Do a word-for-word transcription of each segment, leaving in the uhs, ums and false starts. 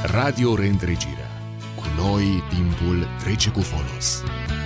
Radio Reîntregirea. Cu noi, timpul trece cu folos.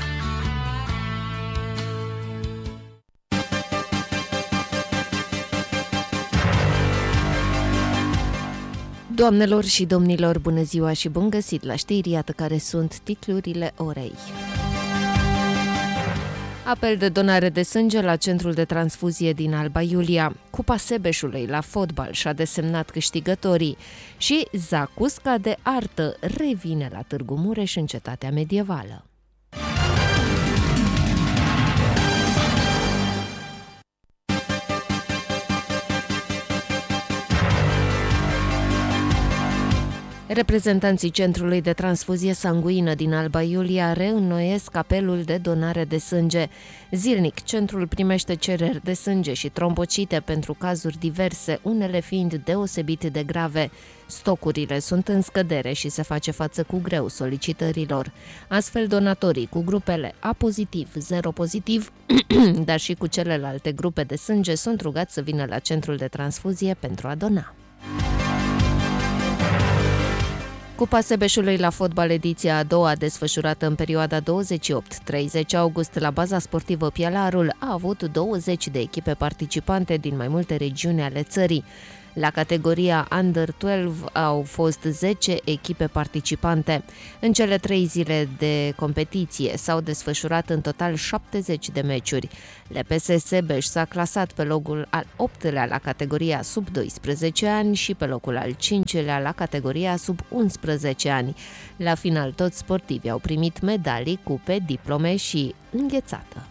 Doamnelor și domnilor, bună ziua și bun găsit la știri, iată care sunt titlurile orei. Apel de donare de sânge la centrul de transfuzie din Alba Iulia. Cupa Sebeșului la fotbal și-a desemnat câștigătorii. Și Zacusca de artă revine la Târgu Mureș în cetatea medievală. Reprezentanții Centrului de Transfuzie Sanguină din Alba Iulia reînnoiesc apelul de donare de sânge. Zilnic, centrul primește cereri de sânge și trombocite pentru cazuri diverse, unele fiind deosebit de grave. Stocurile sunt în scădere și se face față cu greu solicitărilor. Astfel, donatorii cu grupele A pozitiv, zero pozitiv, dar și cu celelalte grupe de sânge sunt rugați să vină la Centrul de Transfuzie pentru a dona. Cupa Sebeșului la fotbal, ediția a doua, desfășurată în perioada douăzeci și opt treizeci august la baza sportivă Pialarul, a avut douăzeci de echipe participante din mai multe regiuni ale țării. La categoria Under doisprezece au fost zece echipe participante. În cele trei zile de competiție s-au desfășurat în total șaptezeci de meciuri. L P S Sebeș s-a clasat pe locul al optulea la categoria sub doisprezece ani și pe locul al cincilea la categoria sub unsprezece ani. La final, toți sportivii au primit medalii, cupe, diplome și înghețată.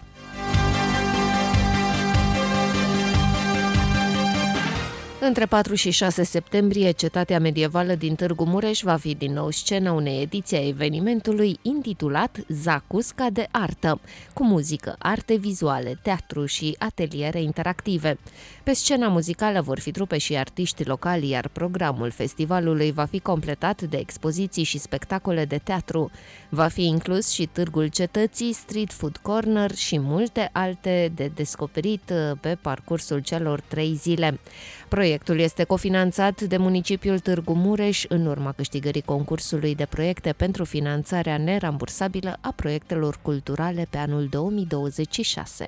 Între patru și șase septembrie, cetatea medievală din Târgu Mureș va fi din nou scena unei ediții a evenimentului intitulat Zacusca de artă, cu muzică, arte vizuale, teatru și ateliere interactive. Pe scena muzicală vor fi trupe și artiști locali, iar programul festivalului va fi completat de expoziții și spectacole de teatru. Va fi inclus și Târgul Cetății, Street Food Corner și multe alte de descoperit pe parcursul celor trei zile. Proiectul este cofinanțat de municipiul Târgu Mureș în urma câștigării concursului de proiecte pentru finanțarea nerambursabilă a proiectelor culturale pe anul două mii douăzeci și șase.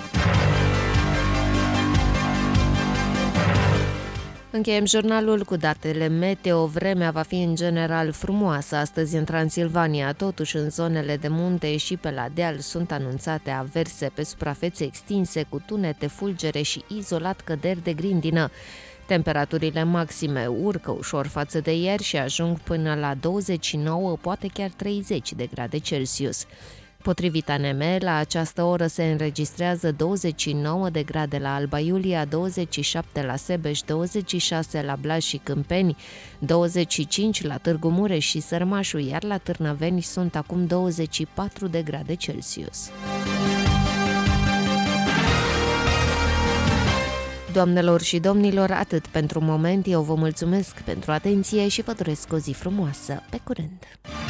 Încheiem jurnalul cu datele meteo. Vremea va fi în general frumoasă astăzi în Transilvania, totuși în zonele de munte și pe la deal sunt anunțate averse pe suprafețe extinse cu tunete, fulgere și izolat căderi de grindină. Temperaturile maxime urcă ușor față de ieri și ajung până la douăzeci și nouă, poate chiar treizeci de grade Celsius. Potrivit A N M, la această oră se înregistrează douăzeci și nouă de grade la Alba Iulia, douăzeci și șapte la Sebeș, douăzeci și șase la Blaj și Câmpeni, douăzeci și cinci la Târgu Mureș și Sărmașu, iar la Târnăveni sunt acum douăzeci și patru de grade Celsius. Doamnelor și domnilor, atât pentru moment. Eu vă mulțumesc pentru atenție și vă doresc o zi frumoasă. Pe curând!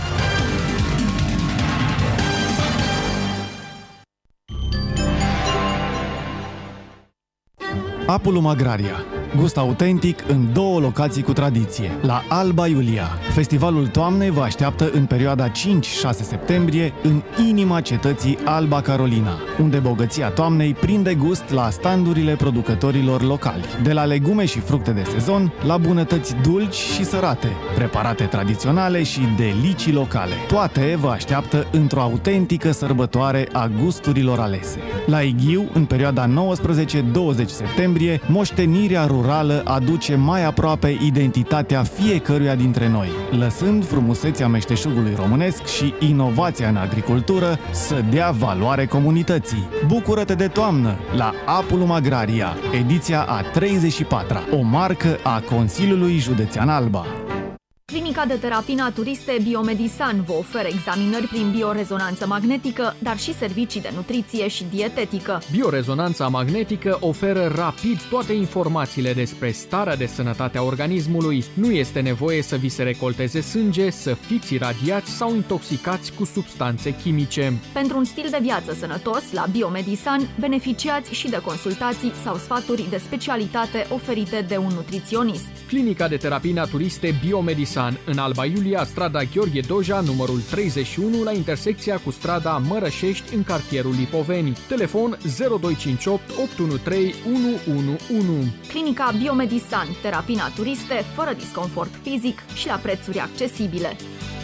Apulum Agraria. Gust autentic în două locații cu tradiție. La Alba Iulia. Festivalul toamnei vă așteaptă în perioada cinci șase septembrie în inima cetății Alba Carolina, unde bogăția toamnei prinde gust la standurile producătorilor locali. De la legume și fructe de sezon, la bunătăți dulci și sărate, preparate tradiționale și delicii locale. Toate vă așteaptă într-o autentică sărbătoare a gusturilor alese. La Ighiu, în perioada nouăsprezece douăzeci septembrie, moștenirea rurală aduce mai aproape identitatea fiecăruia dintre noi, lăsând frumusețea meșteșugului românesc și inovația în agricultură să dea valoare comunității. Bucură-te de toamnă la Apulum Agraria, ediția a treizeci și patra, o marcă a Consiliului Județean Alba. Clinica de terapii naturiste Biomedisan vă oferă examinări prin biorezonanță magnetică, dar și servicii de nutriție și dietetică. Biorezonanța magnetică oferă rapid toate informațiile despre starea de sănătate a organismului. Nu este nevoie să vi se recolteze sânge, să fiți iradiați sau intoxicați cu substanțe chimice. Pentru un stil de viață sănătos, la Biomedisan beneficiați și de consultații sau sfaturi de specialitate oferite de un nutriționist. Clinica de terapii naturiste Biomedisan În Alba Iulia, strada Gheorghe Doja, numărul treizeci și unu, la intersecția cu strada Mărășești, în cartierul Lipoveni. Telefon zero doi cinci opt opt unu trei unu unu unu. Clinica Biomedisan, terapii naturiste, fără disconfort fizic și la prețuri accesibile.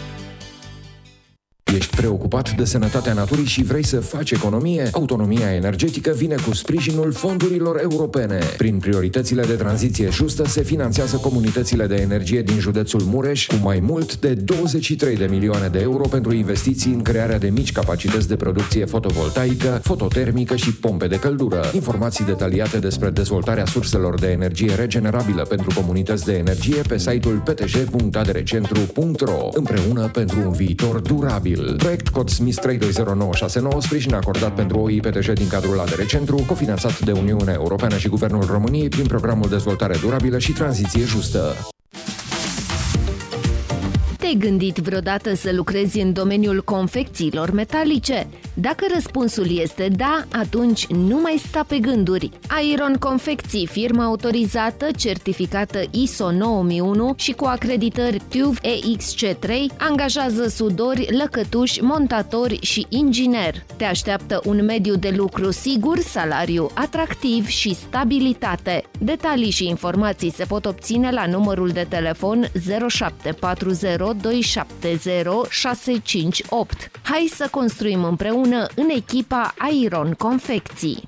Ești preocupat de sănătatea naturii și vrei să faci economie? Autonomia energetică vine cu sprijinul fondurilor europene. Prin prioritățile de tranziție justă se finanțează comunitățile de energie din județul Mureș cu mai mult de douăzeci și trei de milioane de euro pentru investiții în crearea de mici capacități de producție fotovoltaică, fototermică și pompe de căldură. Informații detaliate despre dezvoltarea surselor de energie regenerabilă pentru comunități de energie pe site-ul p t j punct a d r centru punct r o. Împreună pentru un viitor durabil. Proiect cod S M I S trei doi zero nouă șase nouă, sprijin acordat pentru O I P T J din cadrul A D R Centru, cofinanțat de Uniunea Europeană și Guvernul României prin Programul Dezvoltare Durabilă și Tranziție Justă. Te-ai gândit vreodată să lucrezi în domeniul confecțiilor metalice? Dacă răspunsul este da, atunci nu mai sta pe gânduri. Iron Confecții, firma autorizată, certificată I S O nouă mii unu și cu acreditări T U V E X C trei, angajează sudori, lăcătuși, montatori și inginer. Te așteaptă un mediu de lucru sigur, salariu atractiv și stabilitate. Detalii și informații se pot obține la numărul de telefon zero șapte patru zero doi șapte zero șase cinci opt. Hai să construim împreună în echipa Iron Confecții.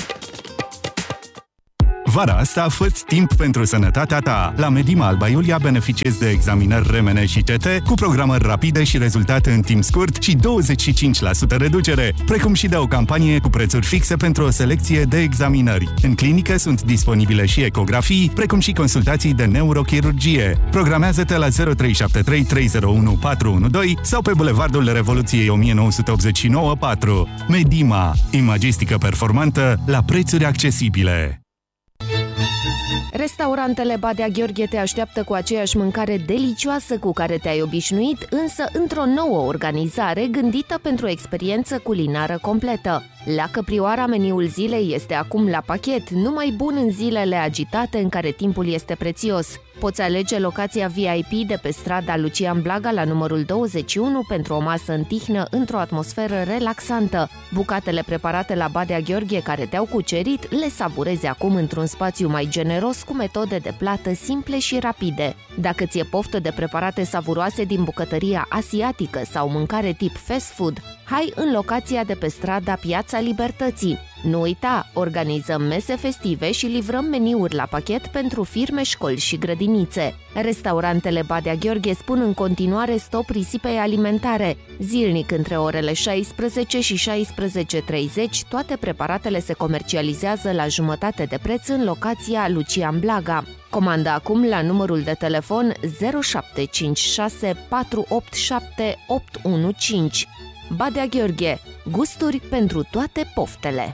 Vara asta fă-ți timp pentru sănătatea ta. La Medima Alba Iulia beneficiezi de examinări R M N și C T cu programări rapide și rezultate în timp scurt și douăzeci și cinci la sută reducere, precum și de o campanie cu prețuri fixe pentru o selecție de examinări. În clinică sunt disponibile și ecografii, precum și consultații de neurochirurgie. Programează-te la zero trei șapte trei trei zero unu patru unu doi sau pe Bulevardul Revoluției o mie nouă sute optzeci și nouă patru. Medima. Imagistică performantă la prețuri accesibile. Restaurantele Badea Gheorghe te așteaptă cu aceeași mâncare delicioasă cu care te-ai obișnuit, însă într-o nouă organizare gândită pentru o experiență culinară completă. La Căprioara, meniul zilei este acum la pachet, numai bun în zilele agitate în care timpul este prețios. Poți alege locația V I P de pe strada Lucian Blaga la numărul douăzeci și unu pentru o masă în tihnă într-o atmosferă relaxantă. Bucatele preparate la Badea Gheorghe care te-au cucerit le savurezi acum într-un spațiu mai generos cu metode de plată simple și rapide. Dacă ți-e poftă de preparate savuroase din bucătăria asiatică sau mâncare tip fast food, hai în locația de pe strada Piața Libertății. Nu uita, organizăm mese festive și livrăm meniuri la pachet pentru firme, școli și grădinițe. Restaurantele Badea Gheorghe spun în continuare stop risipei alimentare. Zilnic între orele șaisprezece și șaisprezece treizeci, toate preparatele se comercializează la jumătate de preț în locația Lucian Blaga. Comandă acum la numărul de telefon zero șapte cinci șase patru opt șapte opt unu cinci. Badea Gheorghe, gusturi pentru toate poftele.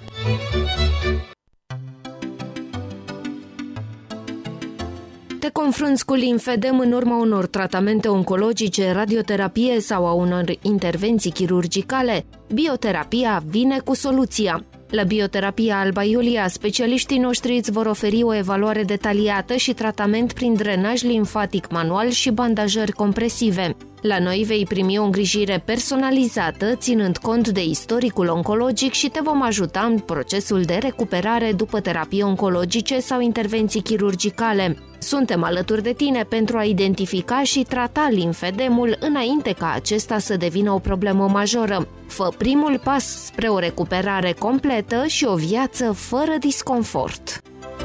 Te confrunți cu limfedem în urma unor tratamente oncologice, radioterapie sau a unor intervenții chirurgicale? Bioterapia vine cu soluția. La Bioterapia Alba Iulia, specialiștii noștri îți vor oferi o evaluare detaliată și tratament prin drenaj limfatic manual și bandajări compresive. La noi vei primi o îngrijire personalizată, ținând cont de istoricul oncologic și te vom ajuta în procesul de recuperare după terapii oncologice sau intervenții chirurgicale. Suntem alături de tine pentru a identifica și trata limfedemul înainte ca acesta să devină o problemă majoră. Fă primul pas spre o recuperare completă și o viață fără disconfort.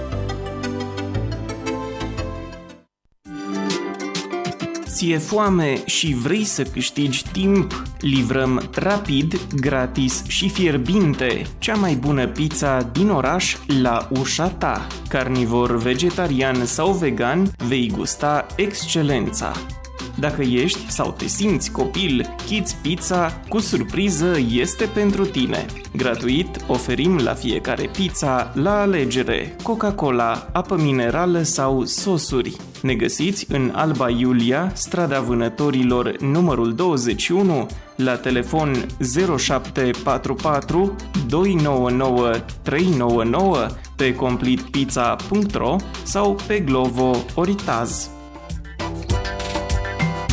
Ți-e foame și vrei să câștigi timp? Livrăm rapid, gratis și fierbinte cea mai bună pizza din oraș la ușa ta. Carnivor, vegetarian sau vegan, vei gusta excelența. Dacă ești sau te simți copil, Kids Pizza cu surpriză este pentru tine. Gratuit oferim la fiecare pizza la alegere Coca-Cola, apă minerală sau sosuri. Ne găsiți în Alba Iulia, strada Vânătorilor numărul douăzeci și unu, la telefon zero șapte patru patru doi nouă nouă trei nouă nouă, pe complete pizza punct ro sau pe Glovo Oritaz.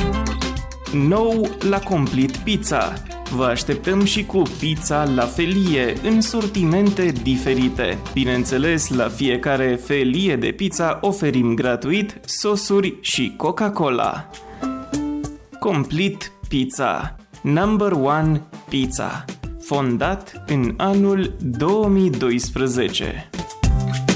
Nou la Complete Pizza. Vă așteptăm și cu pizza la felie în sortimente diferite. Bineînțeles, la fiecare felie de pizza oferim gratuit sosuri și Coca-Cola. Complete Pizza. Number One Pizza. Fondat în anul două mii doisprezece.